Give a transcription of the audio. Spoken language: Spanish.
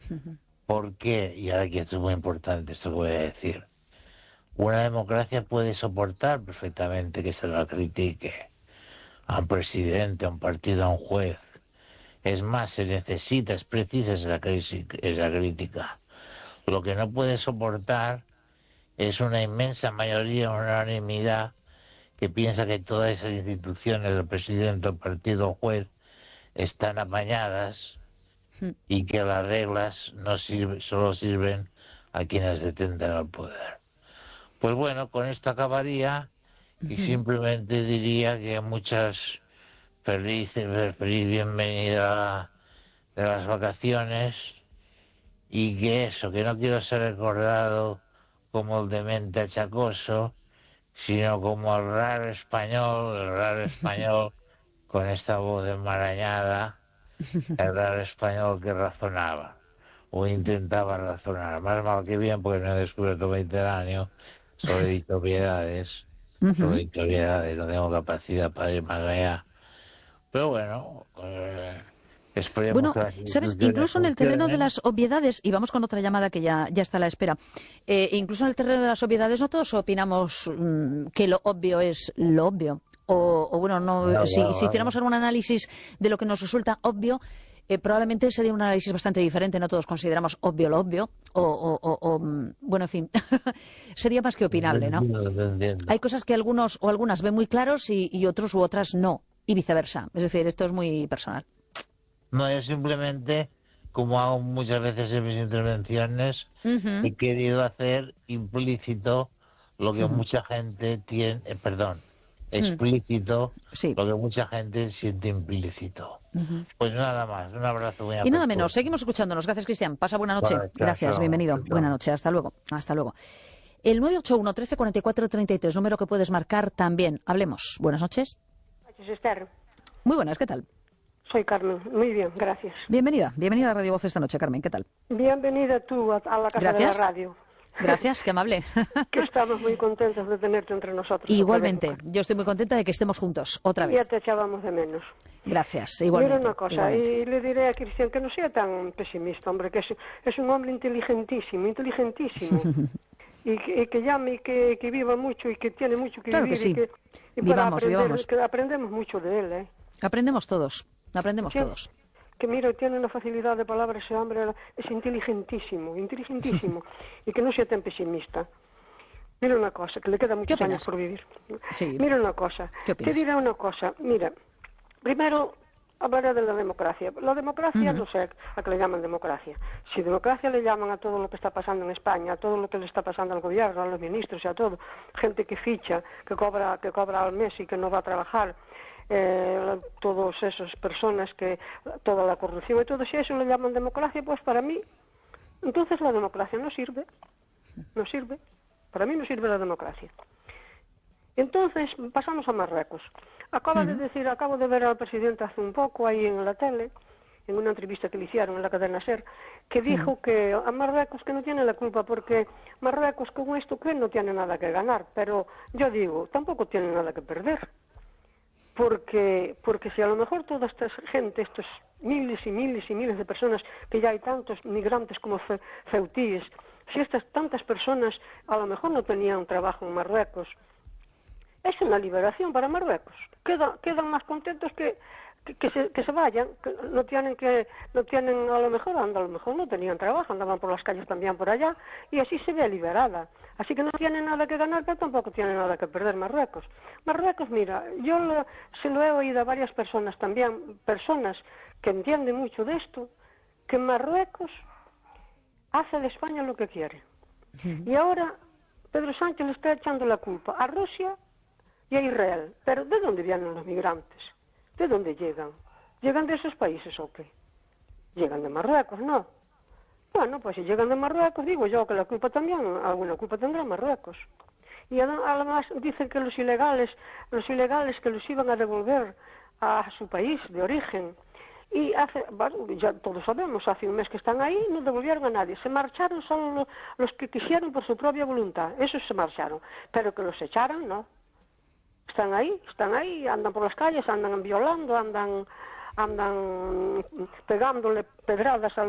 ¿Por qué? Y ahora aquí esto es muy importante, esto que voy a decir. Una democracia puede soportar perfectamente que se la critique a un presidente, a un partido, a un juez. Es más, se necesita, es precisa esa crítica. Lo que no puede soportar es una inmensa mayoría, una unanimidad, que piensa que todas esas instituciones, el presidente, el partido, el juez, están apañadas y que las reglas no solo sirven a quienes detentan el poder. Pues bueno, con esto acabaría y simplemente diría que muchas feliz bienvenida de las vacaciones y que eso, que no quiero ser recordado como el demente achacoso, sino como el raro español con esta voz enmarañada, el raro español que razonaba o intentaba razonar, más mal que bien porque no he descubierto mediterráneo sobre dichas obviedades, no tengo capacidad para ir más allá. Pero bueno, esperemos Bueno, que las sabes, instituciones incluso en el terreno de funcionen. las obviedades, y vamos con otra llamada que ya está a la espera, incluso en el terreno de las obviedades no todos opinamos que lo obvio es lo obvio. O bueno, no, si hiciéramos algún análisis de lo que nos resulta obvio, probablemente sería un análisis bastante diferente. No todos consideramos obvio lo obvio, bueno, en fin, sería más que opinable, ¿no? Te entiendo. Hay cosas que algunos o algunas ven muy claros y otros u otras no, y viceversa. Es decir, esto es muy personal. No, yo simplemente, como hago muchas veces en mis intervenciones, he querido hacer implícito lo que mucha gente tiene, explícito Sí. lo que mucha gente siente implícito. Pues nada más, un abrazo muy Y nada menos, afectuoso. seguimos escuchándonos. Gracias, Cristian. Pasa buena noche. Vale, chao, Gracias, chao, bienvenido. chao. Buena noche, hasta luego. Hasta luego. El 981 13 44 33, número que puedes marcar también. Hablemos. Buenas noches. Esther. Muy buenas, ¿qué tal? Soy Carmen. Muy bien, gracias. Bienvenida a Radio Voz esta noche, Carmen. ¿Qué tal? Bienvenida tú a la casa Gracias. de la radio. Gracias, qué amable. Que estamos muy contentos de tenerte entre nosotros. Igualmente, yo estoy muy contenta de que estemos juntos, otra vez. Ya te echábamos de menos. Gracias, igualmente. Mira una cosa, igualmente. y le diré a Cristian que no sea tan pesimista, hombre, que es un hombre inteligentísimo. Y que llame y que viva mucho y que tiene mucho que Claro vivir. que sí. Y para Vivamos, aprender, vivamos. que aprendemos mucho de él, ¿eh? Aprendemos todos. Sí. Que mira, tiene una facilidad de palabra ese hombre, es inteligentísimo, y que no sea tan pesimista. Mira una cosa, que le queda muchos años por vivir. Sí. Mira una cosa, te diré una cosa, mira, primero hablaré de la democracia. La democracia, no sé a qué le llaman democracia. Si democracia le llaman a todo lo que está pasando en España, a todo lo que le está pasando al gobierno, a los ministros y a todo, gente que ficha, que cobra al mes y que no va a trabajar, todas esas personas, que toda la corrupción y todo, si a eso le llaman democracia, pues para mí, entonces la democracia no sirve, para mí no sirve la democracia. Entonces pasamos a Marruecos. Acabo de ver al presidente hace un poco ahí en la tele, en una entrevista que le hicieron en la cadena SER, que dijo que a Marruecos que no tiene la culpa, porque Marruecos con esto que no tiene nada que ganar, pero yo digo, tampoco tiene nada que perder. Porque si a lo mejor toda esta gente, estos miles y miles y miles de personas, que ya hay tantos migrantes como ceutíes, si estas tantas personas a lo mejor no tenían trabajo en Marruecos, es una liberación para Marruecos. Quedan más contentos que se vayan, que no tienen a lo mejor no tenían trabajo, andaban por las calles también por allá, y así se ve liberada. Así que no tienen nada que ganar, pero tampoco tienen nada que perder Marruecos. Marruecos, mira, se lo he oído a varias personas también, personas que entienden mucho de esto, que Marruecos hace de España lo que quiere. Y ahora Pedro Sánchez le está echando la culpa a Rusia y a Israel. Pero ¿de dónde vienen los migrantes? ¿De dónde llegan? ¿Llegan de esos países o qué? Llegan de Marruecos, ¿no? Bueno, pues si llegan de Marruecos, digo yo que alguna culpa tendrá Marruecos. Y además dicen que los ilegales que los iban a devolver a su país de origen. Y ya todos sabemos, hace un mes que están ahí, no devolvieron a nadie. Se marcharon solo los que quisieron por su propia voluntad. Esos se marcharon. Pero que los echaran, no. Están ahí, andan por las calles, andan violando, andan pegándole pedradas a